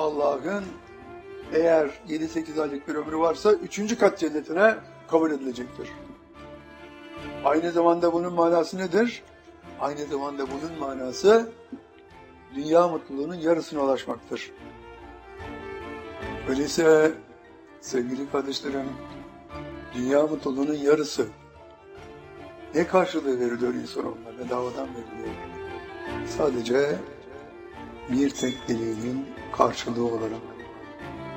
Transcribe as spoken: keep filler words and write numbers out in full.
Allah'ın eğer yedi sekiz aylık bir ömrü varsa üçüncü kat cennetine kabul edilecektir. Aynı zamanda bunun manası nedir? Aynı zamanda bunun manası dünya mutluluğunun yarısına ulaşmaktır. Öyleyse sevgili kardeşlerim, dünya mutluluğunun yarısı ne karşılığı veriliyor insanoğluna? Bedavadan veriliyor. Sadece bir tek dileğinin karşılığı olarak.